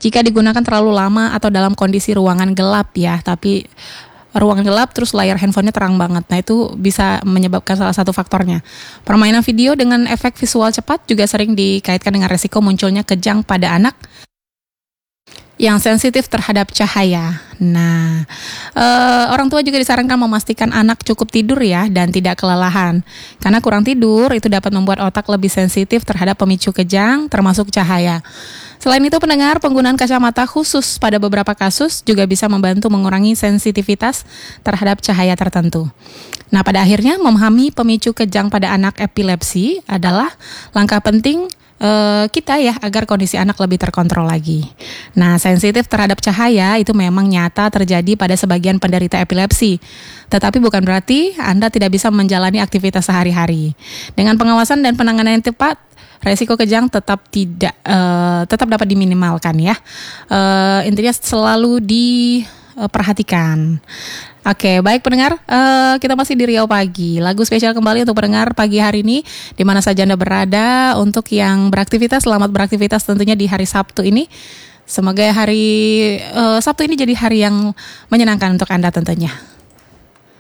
jika digunakan terlalu lama atau dalam kondisi ruangan gelap ya, tapi ruangan gelap terus layar handphonenya terang banget. Nah, itu bisa menyebabkan salah satu faktornya. Permainan video dengan efek visual cepat juga sering dikaitkan dengan resiko munculnya kejang pada anak yang sensitif terhadap cahaya. Nah, orang tua juga disarankan memastikan anak cukup tidur ya dan tidak kelelahan. Karena kurang tidur itu dapat membuat otak lebih sensitif terhadap pemicu kejang termasuk cahaya. Selain itu, pendengar, penggunaan kacamata khusus pada beberapa kasus juga bisa membantu mengurangi sensitivitas terhadap cahaya tertentu. Nah, pada akhirnya memahami pemicu kejang pada anak epilepsi adalah langkah penting kita ya agar kondisi anak lebih terkontrol lagi. Nah, sensitif terhadap cahaya itu memang nyata terjadi pada sebagian penderita epilepsi. Tetapi bukan berarti Anda tidak bisa menjalani aktivitas sehari-hari. Dengan pengawasan dan penanganan yang tepat, resiko kejang tetap dapat diminimalkan ya. Intinya selalu diperhatikan. Oke, baik pendengar, kita masih di Riau Pagi. Lagu spesial kembali untuk pendengar pagi hari ini, di mana saja Anda berada. Untuk yang beraktivitas, selamat beraktivitas tentunya di hari Sabtu ini. Semoga hari Sabtu ini jadi hari yang menyenangkan untuk Anda tentunya.